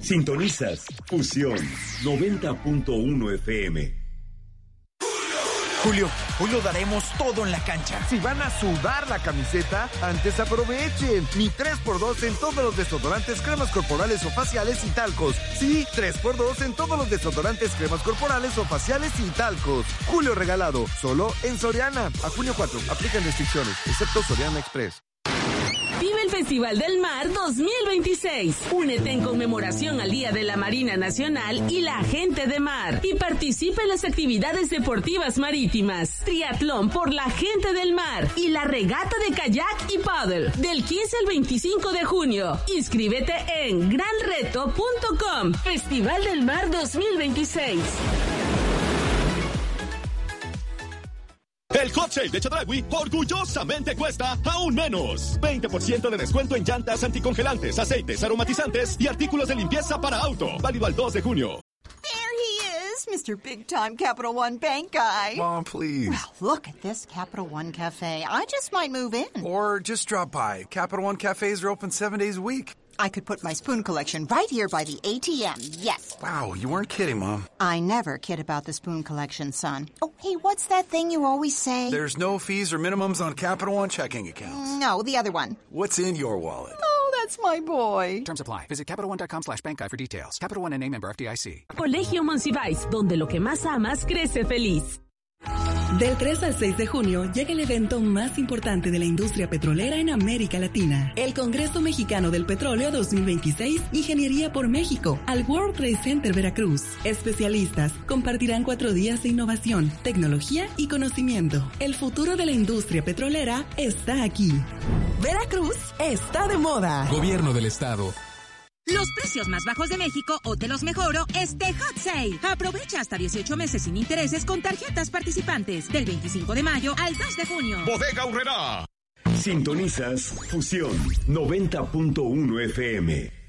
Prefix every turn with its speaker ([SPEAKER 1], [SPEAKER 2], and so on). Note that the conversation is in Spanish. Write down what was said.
[SPEAKER 1] Sintonizas Fusión 90.1 FM.
[SPEAKER 2] Julio, hoy lo daremos todo en la cancha.
[SPEAKER 3] Si van a sudar la camiseta, antes aprovechen. Mi 3x2 en todos los desodorantes, cremas corporales o faciales y talcos. Sí, 3x2 en todos los desodorantes, cremas corporales o faciales y talcos. Julio regalado, solo en Soriana. A junio 4, aplican restricciones, excepto Soriana Express.
[SPEAKER 4] Vive el Festival del Mar 2026. Únete en conmemoración al Día de la Marina Nacional y la Gente de Mar. Y participa en las actividades deportivas marítimas. Triatlón por la Gente del Mar. Y la regata de kayak y paddle. Del 15 al 25 de junio. Inscríbete en granreto.com. Festival del Mar 2026.
[SPEAKER 5] El Hot Sale de Chedraui orgullosamente cuesta aún menos. 20% de descuento en llantas anticongelantes, aceites, aromatizantes y artículos de limpieza para auto. Válido al 2 de junio.
[SPEAKER 6] There he is, Mr. Big Time Capital One Bank guy.
[SPEAKER 7] Mom, please.
[SPEAKER 6] Well, look at this Capital One Cafe. I just might move in.
[SPEAKER 7] Or just drop by. Capital One cafes are open 7 days a week.
[SPEAKER 6] I could put my spoon collection right here by the ATM, yes.
[SPEAKER 7] Wow, you weren't kidding, Mom.
[SPEAKER 6] I never kid about the spoon collection, son. Oh, hey, what's that thing you always say?
[SPEAKER 7] There's no fees or minimums on Capital One checking accounts.
[SPEAKER 6] No, the other one.
[SPEAKER 7] What's in your wallet?
[SPEAKER 6] Oh, that's my boy.
[SPEAKER 8] Terms apply. Visit CapitalOne.com/bankguide for details. Capital One, a member FDIC.
[SPEAKER 4] Colegio Monsiváis, donde lo que más amas crece feliz.
[SPEAKER 9] Del 3 al 6 de junio llega el evento más importante de la industria petrolera en América Latina, el Congreso Mexicano del Petróleo 2026, Ingeniería por México, al World Trade Center Veracruz. Especialistas compartirán 4 días de innovación, tecnología y conocimiento. El futuro de la industria petrolera está aquí. Veracruz está de moda.
[SPEAKER 10] Gobierno del Estado.
[SPEAKER 11] Los precios más bajos de México o te los mejoro Hot Sale. Aprovecha hasta 18 meses sin intereses con tarjetas participantes del 25 de mayo al 2 de junio.
[SPEAKER 1] Bodega Aurrerá. Sintonizas Fusión 90.1 FM.